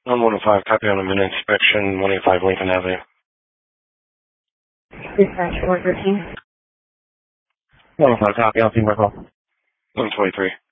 I'm 105, copy on a minute inspection, 185 Lincoln Avenue. Dispatch 413. 105, copy, I'll see my call. 123.